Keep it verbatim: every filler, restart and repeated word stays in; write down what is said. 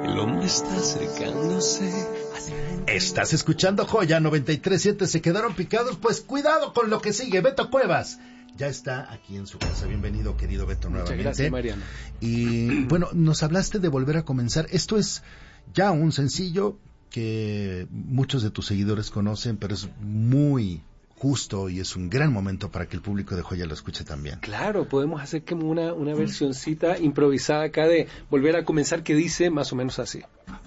El hombre está acercándose. Estás escuchando Joya noventa y tres punto siete. ¿Se quedaron picados? Pues cuidado con lo que sigue. Beto Cuevas ya está aquí en su casa. Bienvenido, querido Beto, nuevamente. Muchas gracias, Mariano. Y bueno, nos hablaste de volver a comenzar. Esto es ya un sencillo que muchos de tus seguidores conocen, pero es muy justo y es un gran momento para que el público de Joya lo escuche también. Claro, podemos hacer como una, una versioncita improvisada acá de volver a comenzar que dice más o menos así.